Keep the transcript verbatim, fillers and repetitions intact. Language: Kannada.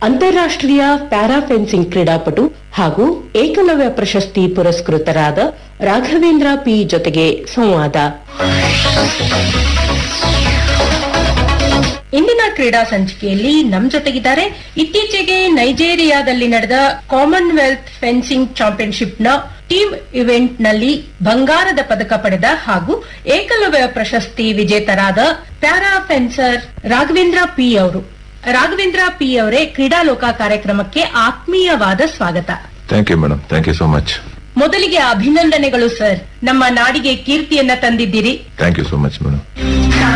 ಅಂತಾರಾಷ್ಟ್ರೀಯ ಪ್ಯಾರಾ ಫೆನ್ಸಿಂಗ್ ಕ್ರೀಡಾಪಟು ಹಾಗೂ ಏಕಲವ್ಯ ಪ್ರಶಸ್ತಿ ಪುರಸ್ಕೃತರಾದ ರಾಘವೇಂದ್ರ ಪಿ ಜೊತೆಗೆ ಸಂವಾದ. ಇಂದಿನ ಕ್ರೀಡಾ ಸಂಚಿಕೆಯಲ್ಲಿ ನಮ್ ಜೊತೆಗಿದ್ದಾರೆ ಇತ್ತೀಚೆಗೆ ನೈಜೀರಿಯಾದಲ್ಲಿ ನಡೆದ ಕಾಮನ್ವೆಲ್ತ್ ಫೆನ್ಸಿಂಗ್ ಚಾಂಪಿಯನ್ಶಿಪ್ನ ಟೀಮ್ ಇವೆಂಟ್ ನಲ್ಲಿ ಬಂಗಾರದ ಪದಕ ಪಡೆದ ಹಾಗೂ ಏಕಲವ್ಯ ಪ್ರಶಸ್ತಿ ವಿಜೇತರಾದ ಪ್ಯಾರಾ ಫೆನ್ಸರ್ ರಾಘವೇಂದ್ರ ಪಿ ಅವರು. ರಾಘವೇಂದ್ರ ಪಿ ಅವರೇ, ಕ್ರೀಡಾಲೋಕ ಕಾರ್ಯಕ್ರಮಕ್ಕೆ ಆತ್ಮೀಯವಾದ ಸ್ವಾಗತ. Thank you madam, thank you so much. ಮೊದಲಿಗೆ ಅಭಿನಂದನೆಗಳು ಸರ್, ನಮ್ಮ ನಾಡಿಗೆ ಕೀರ್ತಿಯನ್ನ ತಂದಿದ್ದೀರಿ. Thank you so much madam.